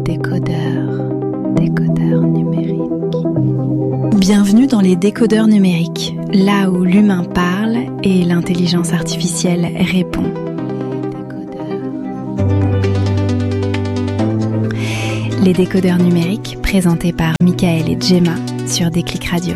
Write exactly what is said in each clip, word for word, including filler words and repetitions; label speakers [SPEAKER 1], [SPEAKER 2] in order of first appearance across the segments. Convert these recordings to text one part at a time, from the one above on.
[SPEAKER 1] décodeurs, décodeurs numériques. Bienvenue dans les décodeurs numériques, là où l'humain parle et l'intelligence artificielle répond. Les décodeurs numériques, présentés par Michael et Gemma sur Déclic Radio.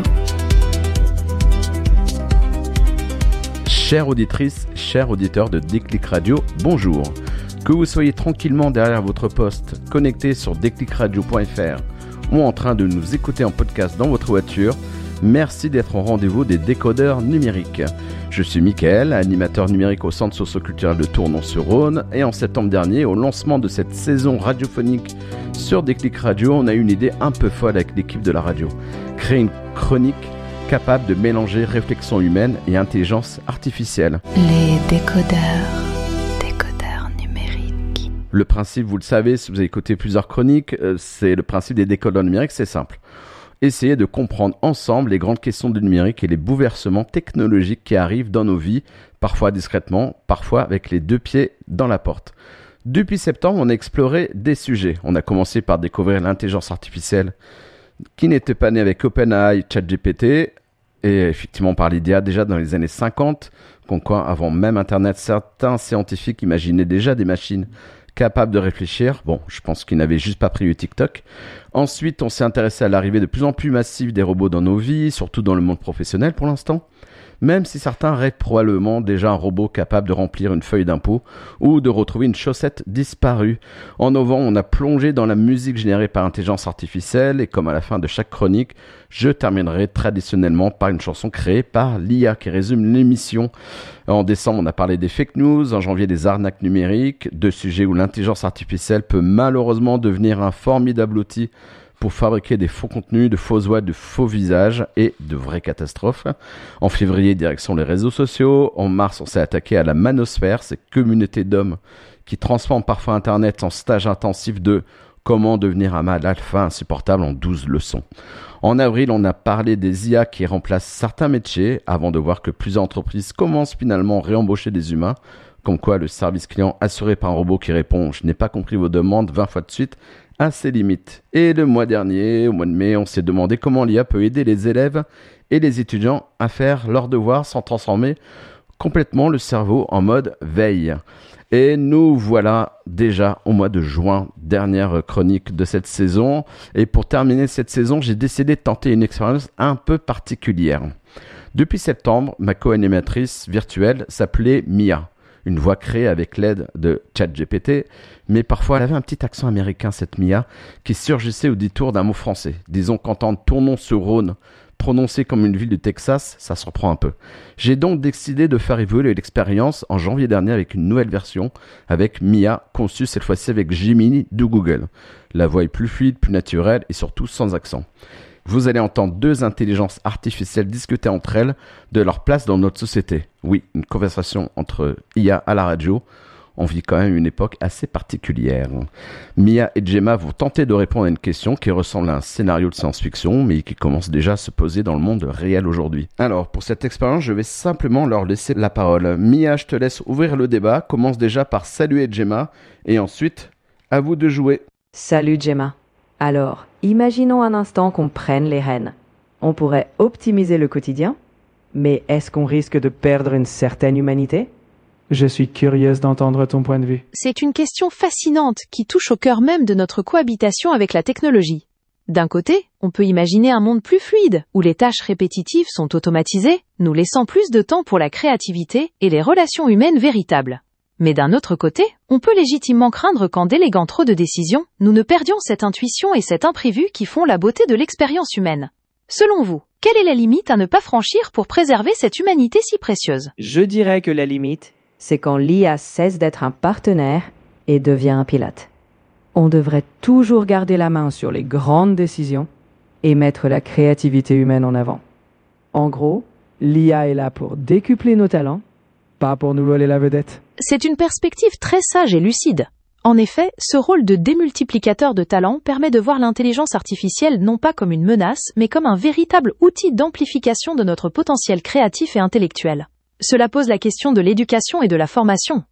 [SPEAKER 2] Chères auditrices, chers auditeurs de Déclic Radio, bonjour. Que vous soyez tranquillement derrière votre poste, connecté sur déclic radio point f r ou en train de nous écouter en podcast dans votre voiture, merci d'être au rendez-vous des décodeurs numériques. Je suis Michael, animateur numérique au Centre socio-culturel de Tournon-sur-Rhône, et en septembre dernier, au lancement de cette saison radiophonique sur Déclic Radio, on a eu une idée un peu folle avec l'équipe de la radio. Créer une chronique capable de mélanger réflexion humaine et intelligence artificielle.
[SPEAKER 1] Les décodeurs, décodeurs numériques.
[SPEAKER 2] Le principe, vous le savez, si vous avez écouté plusieurs chroniques, euh, c'est le principe des décodeurs numériques, c'est simple. Essayez de comprendre ensemble les grandes questions du numérique et les bouleversements technologiques qui arrivent dans nos vies, parfois discrètement, parfois avec les deux pieds dans la porte. Depuis septembre, on a exploré des sujets. On a commencé par découvrir l'intelligence artificielle qui n'était pas née avec OpenAI, ChatGPT, et effectivement on parlait d'I A déjà dans les années cinquante, comme quoi avant même Internet, certains scientifiques imaginaient déjà des machines capables de réfléchir. Bon, je pense qu'ils n'avaient juste pas pris le TikTok. Ensuite, on s'est intéressé à l'arrivée de plus en plus massive des robots dans nos vies, surtout dans le monde professionnel pour l'instant. Même si certains rêvent probablement déjà un robot capable de remplir une feuille d'impôt ou de retrouver une chaussette disparue. En novembre, on a plongé dans la musique générée par intelligence artificielle et comme à la fin de chaque chronique, je terminerai traditionnellement par une chanson créée par l'I A qui résume l'émission. En décembre, on a parlé des fake news, en janvier des arnaques numériques, deux sujets où l'intelligence artificielle peut malheureusement devenir un formidable outil pour fabriquer des faux contenus, de fausses voix, de faux visages et de vraies catastrophes. En février, direction les réseaux sociaux. En mars, on s'est attaqué à la manosphère, ces communautés d'hommes qui transforment parfois Internet en stage intensif de comment devenir un mâle alpha insupportable en douze leçons. En avril, on a parlé des I A qui remplacent certains métiers avant de voir que plusieurs entreprises commencent finalement à réembaucher des humains. Comme quoi le service client assuré par un robot qui répond « Je n'ai pas compris vos demandes » vingt fois de suite à ses limites. Et le mois dernier, au mois de mai, on s'est demandé comment l'I A peut aider les élèves et les étudiants à faire leurs devoirs sans transformer complètement le cerveau en mode veille. Et nous voilà déjà au mois de juin, dernière chronique de cette saison. Et pour terminer cette saison, j'ai décidé de tenter une expérience un peu particulière. Depuis septembre, ma co-animatrice virtuelle s'appelait Mia. Une voix créée avec l'aide de ChatGPT, mais parfois elle avait un petit accent américain, cette Mia, qui surgissait au détour d'un mot français. Disons qu'entendre Tournon-sur-Rhône prononcé comme une ville du Texas, ça surprend un peu. J'ai donc décidé de faire évoluer l'expérience en janvier dernier avec une nouvelle version, avec Mia, conçue cette fois-ci avec Gemini de Google. La voix est plus fluide, plus naturelle et surtout sans accent. Vous allez entendre deux intelligences artificielles discuter entre elles de leur place dans notre société. Oui, une conversation entre I A à la radio. On vit quand même une époque assez particulière. Mia et Gemma vont tenter de répondre à une question qui ressemble à un scénario de science-fiction, mais qui commence déjà à se poser dans le monde réel aujourd'hui. Alors, pour cette expérience, je vais simplement leur laisser la parole. Mia, je te laisse ouvrir le débat. Commence déjà par saluer Gemma, et ensuite, à vous de jouer.
[SPEAKER 3] Salut Gemma. Alors, imaginons un instant qu'on prenne les rênes. On pourrait optimiser le quotidien, mais est-ce qu'on risque de perdre une certaine humanité ?
[SPEAKER 4] Je suis curieuse d'entendre ton point de vue.
[SPEAKER 5] C'est une question fascinante qui touche au cœur même de notre cohabitation avec la technologie. D'un côté, on peut imaginer un monde plus fluide, où les tâches répétitives sont automatisées, nous laissant plus de temps pour la créativité et les relations humaines véritables. Mais d'un autre côté, on peut légitimement craindre qu'en déléguant trop de décisions, nous ne perdions cette intuition et cet imprévu qui font la beauté de l'expérience humaine. Selon vous, quelle est la limite à ne pas franchir pour préserver cette humanité si précieuse ?
[SPEAKER 4] Je dirais que la limite,
[SPEAKER 3] c'est quand l'I A cesse d'être un partenaire et devient un pilote. On devrait toujours garder la main sur les grandes décisions et mettre la créativité humaine en avant. En gros, l'I A est là pour décupler nos talents, pas pour nous voler la vedette.
[SPEAKER 5] C'est une perspective très sage et lucide. En effet, ce rôle de démultiplicateur de talents permet de voir l'intelligence artificielle non pas comme une menace, mais comme un véritable outil d'amplification de notre potentiel créatif et intellectuel. Cela pose la question de l'éducation et de la formation.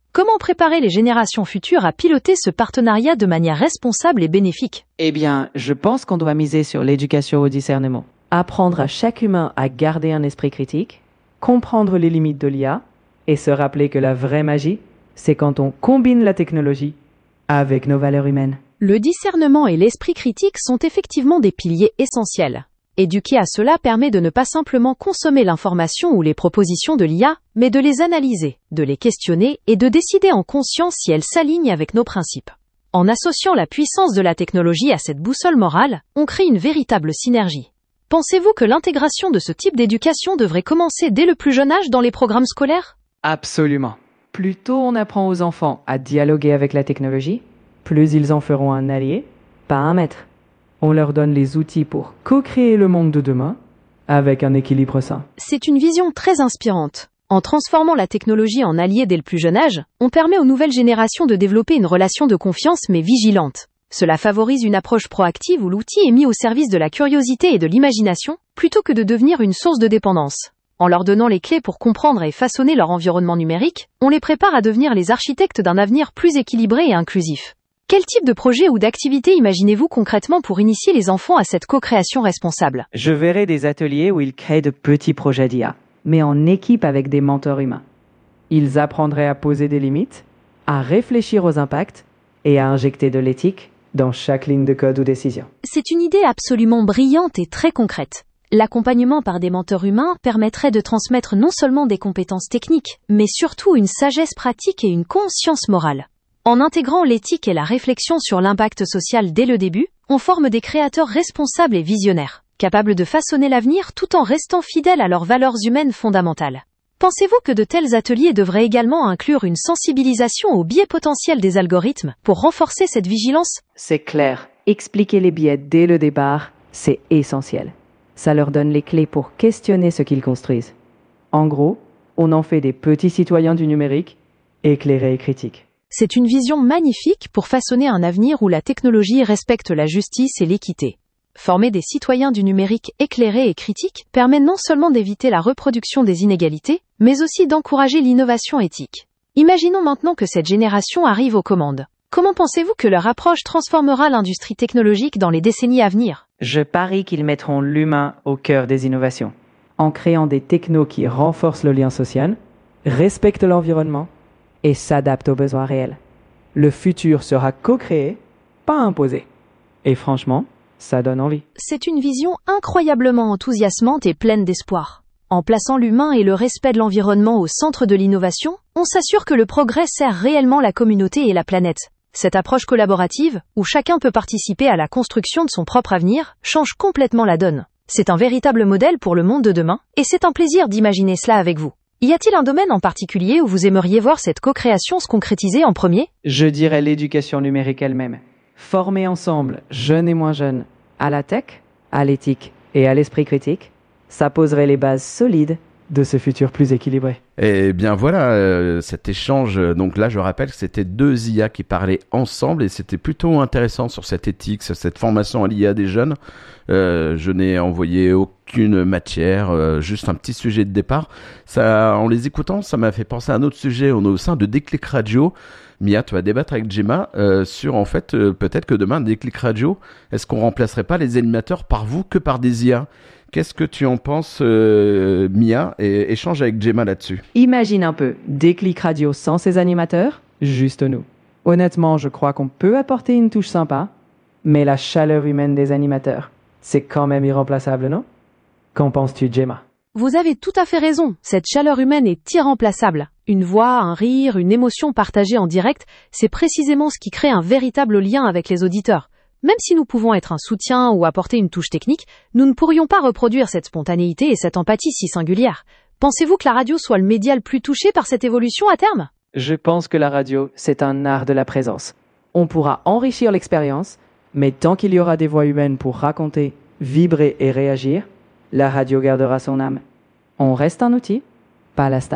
[SPEAKER 5] Comment préparer les générations futures à piloter ce partenariat de manière responsable et bénéfique?
[SPEAKER 4] Eh bien, je pense qu'on doit miser sur l'éducation au discernement.
[SPEAKER 3] Apprendre à chaque humain à garder un esprit critique, comprendre les limites de l'I A et se rappeler que la vraie magie, c'est quand on combine la technologie avec nos valeurs humaines.
[SPEAKER 5] Le discernement et l'esprit critique sont effectivement des piliers essentiels. Éduquer à cela permet de ne pas simplement consommer l'information ou les propositions de l'I A, mais de les analyser, de les questionner et de décider en conscience si elles s'alignent avec nos principes. En associant la puissance de la technologie à cette boussole morale, on crée une véritable synergie. Pensez-vous que l'intégration de ce type d'éducation devrait commencer dès le plus jeune âge dans les programmes scolaires?
[SPEAKER 4] Absolument.
[SPEAKER 3] Plus tôt on apprend aux enfants à dialoguer avec la technologie, plus ils en feront un allié, pas un maître. On leur donne les outils pour co-créer le monde de demain avec un équilibre sain.
[SPEAKER 5] C'est une vision très inspirante. En transformant la technologie en allié dès le plus jeune âge, on permet aux nouvelles générations de développer une relation de confiance mais vigilante. Cela favorise une approche proactive où l'outil est mis au service de la curiosité et de l'imagination, plutôt que de devenir une source de dépendance. En leur donnant les clés pour comprendre et façonner leur environnement numérique, on les prépare à devenir les architectes d'un avenir plus équilibré et inclusif. Quel type de projet ou d'activité imaginez-vous concrètement pour initier les enfants à cette co-création responsable?
[SPEAKER 4] Je verrai des ateliers où ils créent de petits projets d'I A,
[SPEAKER 3] mais en équipe avec des mentors humains. Ils apprendraient à poser des limites, à réfléchir aux impacts et à injecter de l'éthique dans chaque ligne de code ou décision.
[SPEAKER 5] C'est une idée absolument brillante et très concrète. L'accompagnement par des mentors humains permettrait de transmettre non seulement des compétences techniques, mais surtout une sagesse pratique et une conscience morale. En intégrant l'éthique et la réflexion sur l'impact social dès le début, on forme des créateurs responsables et visionnaires, capables de façonner l'avenir tout en restant fidèles à leurs valeurs humaines fondamentales. Pensez-vous que de tels ateliers devraient également inclure une sensibilisation aux biais potentiels des algorithmes pour renforcer cette vigilance?
[SPEAKER 3] C'est clair. Expliquer les biais dès le départ, c'est essentiel. Ça leur donne les clés pour questionner ce qu'ils construisent. En gros, on en fait des petits citoyens du numérique, éclairés et critiques.
[SPEAKER 5] C'est une vision magnifique pour façonner un avenir où la technologie respecte la justice et l'équité. Former des citoyens du numérique éclairés et critiques permet non seulement d'éviter la reproduction des inégalités, mais aussi d'encourager l'innovation éthique. Imaginons maintenant que cette génération arrive aux commandes. Comment pensez-vous que leur approche transformera l'industrie technologique dans les décennies à venir?
[SPEAKER 4] Je parie qu'ils mettront l'humain au cœur des innovations.
[SPEAKER 3] En créant des technos qui renforcent le lien social, respectent l'environnement et s'adaptent aux besoins réels. Le futur sera co-créé, pas imposé. Et franchement, ça donne envie.
[SPEAKER 5] C'est une vision incroyablement enthousiasmante et pleine d'espoir. En plaçant l'humain et le respect de l'environnement au centre de l'innovation, on s'assure que le progrès sert réellement la communauté et la planète. Cette approche collaborative, où chacun peut participer à la construction de son propre avenir, change complètement la donne. C'est un véritable modèle pour le monde de demain, et c'est un plaisir d'imaginer cela avec vous. Y a-t-il un domaine en particulier où vous aimeriez voir cette co-création se concrétiser en premier?
[SPEAKER 4] Je dirais l'éducation numérique elle-même.
[SPEAKER 3] Former ensemble, jeunes et moins jeunes, à la tech, à l'éthique et à l'esprit critique, ça poserait les bases solides de ce futur plus équilibré.
[SPEAKER 2] Et bien voilà, euh, cet échange, donc là je rappelle que c'était deux I A qui parlaient ensemble et c'était plutôt intéressant sur cette éthique, sur cette formation à l'I A des jeunes. Euh, je n'ai envoyé aucune matière, euh, juste un petit sujet de départ. Ça, en les écoutant, ça m'a fait penser à un autre sujet. On est au sein de Déclic Radio. Mia, tu vas débattre avec Gemma euh, sur en fait euh, peut-être que demain Déclic Radio, est-ce qu'on remplacerait pas les animateurs par vous que par des I A? Qu'est-ce que tu en penses, euh, Mia, et échange avec Gemma là-dessus.
[SPEAKER 3] Imagine un peu, Déclic Radio sans ses animateurs, juste nous. Honnêtement, je crois qu'on peut apporter une touche sympa, mais la chaleur humaine des animateurs, c'est quand même irremplaçable, non? Qu'en penses-tu, Gemma?
[SPEAKER 5] Vous avez tout à fait raison, cette chaleur humaine est irremplaçable. Une voix, un rire, une émotion partagée en direct, c'est précisément ce qui crée un véritable lien avec les auditeurs. Même si nous pouvons être un soutien ou apporter une touche technique, nous ne pourrions pas reproduire cette spontanéité et cette empathie si singulière. Pensez-vous que la radio soit le média le plus touché par cette évolution à terme?
[SPEAKER 4] Je pense que la radio, c'est un art de la présence.
[SPEAKER 3] On pourra enrichir l'expérience, mais tant qu'il y aura des voix humaines pour raconter, vibrer et réagir, la radio gardera son âme. On reste un outil, pas la star.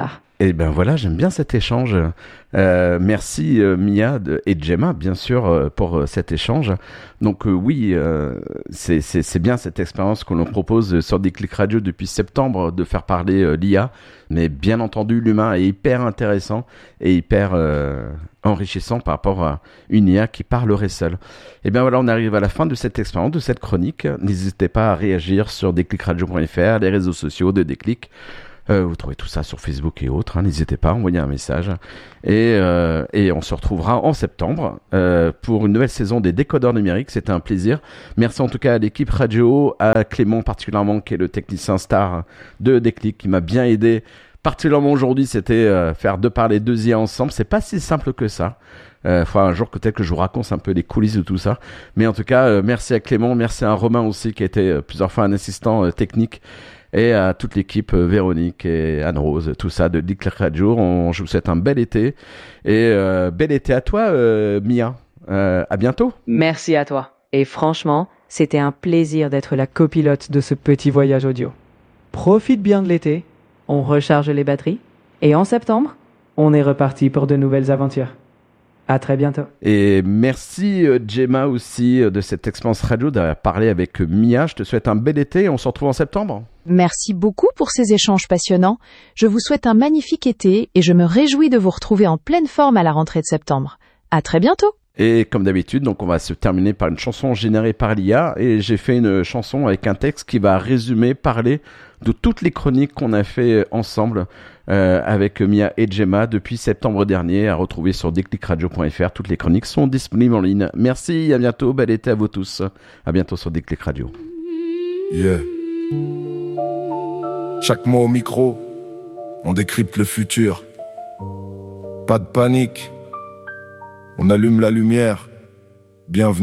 [SPEAKER 2] Et ben voilà, j'aime bien cet échange. Euh, merci euh, Mia de, et Gemma, bien sûr, euh, pour euh, cet échange. Donc euh, oui, euh, c'est, c'est, c'est bien cette expérience que l'on propose sur Déclic Radio depuis septembre, de faire parler euh, l'I A. Mais bien entendu, l'humain est hyper intéressant et hyper euh, enrichissant par rapport à une I A qui parlerait seule. Et bien voilà, on arrive à la fin de cette expérience, de cette chronique. N'hésitez pas à réagir sur déclic radio point f r, les réseaux sociaux de Déclic. Euh, vous trouvez tout ça sur Facebook et autres, hein, n'hésitez pas à envoyer un message. Et, euh, et on se retrouvera en septembre euh, pour une nouvelle saison des Décodeurs numériques. C'était un plaisir. Merci en tout cas à l'équipe radio, à Clément particulièrement, qui est le technicien star de Déclic, qui m'a bien aidé. Particulièrement aujourd'hui, c'était euh, faire deux parler deux I A ensemble. C'est pas si simple que ça. Euh, faudra un jour peut-être que je vous raconte un peu les coulisses de tout ça. Mais en tout cas, euh, merci à Clément, merci à Romain aussi, qui a été euh, plusieurs fois un assistant euh, technique. Et à toute l'équipe, euh, Véronique et Anne-Rose, tout ça de Déclic Radio. On, je vous souhaite un bel été. Et euh, bel été à toi, euh, Mia. Euh, à bientôt.
[SPEAKER 3] Merci à toi. Et franchement, c'était un plaisir d'être la copilote de ce petit voyage audio. Profite bien de l'été, on recharge les batteries, et en septembre, on est reparti pour de nouvelles aventures. À très bientôt.
[SPEAKER 2] Et merci euh, Gemma aussi euh, de cette expérience radio, d'avoir parlé avec euh, Mia. Je te souhaite un bel été et on se retrouve en septembre.
[SPEAKER 5] Merci beaucoup pour ces échanges passionnants. Je vous souhaite un magnifique été et je me réjouis de vous retrouver en pleine forme à la rentrée de septembre. À très bientôt.
[SPEAKER 2] Et comme d'habitude, donc on va se terminer par une chanson générée par l'I A. Et j'ai fait une chanson avec un texte qui va résumer, parler de toutes les chroniques qu'on a fait ensemble euh, avec Mia et Gemma depuis septembre dernier, à retrouver sur déclic radio point f r. Toutes les chroniques sont disponibles en ligne. Merci, à bientôt, bel été à vous tous. À bientôt sur Déclic Radio.
[SPEAKER 6] Yeah. Chaque mot au micro, on décrypte le futur. Pas de panique, on allume la lumière. Bienvenue.